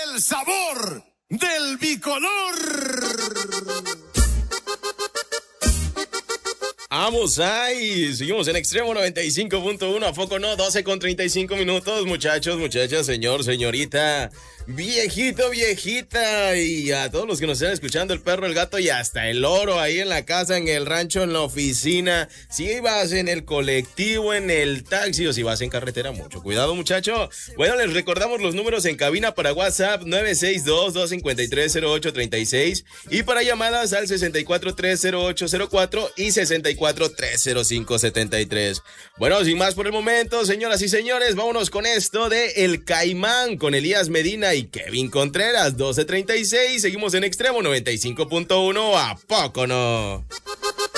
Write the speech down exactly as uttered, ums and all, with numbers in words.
el sabor del bicolor. Vamos ahí, seguimos en Extremo noventa y cinco punto uno, ¿a poco no? doce con treinta y cinco minutos, muchachos, muchachas, señor, señorita, viejito, viejita, y a todos los que nos están escuchando, el perro, el gato y hasta el loro, ahí en la casa, en el rancho, en la oficina, si vas en el colectivo, en el taxi o si vas en carretera, mucho cuidado, muchacho. Bueno, les recordamos los números en cabina para WhatsApp, nueve seis dos, dos cinco tres, cero ocho tres seis, y para llamadas al sesenta y cuatro tres cero ocho cero cuatro y sesenta y cuatro tres cero cinco setenta y tres. Bueno, sin más por el momento, señoras y señores, vámonos con esto de El Caimán con Elías Medina y Kevin Contreras, doce treinta y seis. Seguimos en Extremo noventa y cinco punto uno, ¿a poco no?